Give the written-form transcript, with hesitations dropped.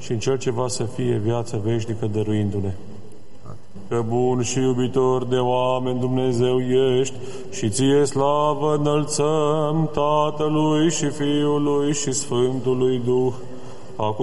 și în Cel ce va să fie viață veșnică dăruindu-ne. Că bun și iubitor de oameni Dumnezeu ești și ție slavă înălțăm Tatălui și Fiului și Sfântului Duh, acum